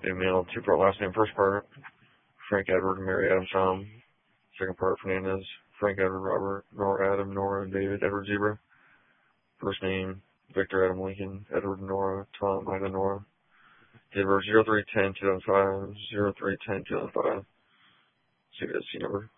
New male, two-part last name. First part, Frank Edward and Mary Adam Tom. Second part, Fernandez, Frank Edward Robert, Nora Adam, Nora David, Edward Zebra. First name, Victor Adam Lincoln, Edward Nora, Tom Ida Nora. Date of birth 03/10/2005, 03/10/2005. CVSC number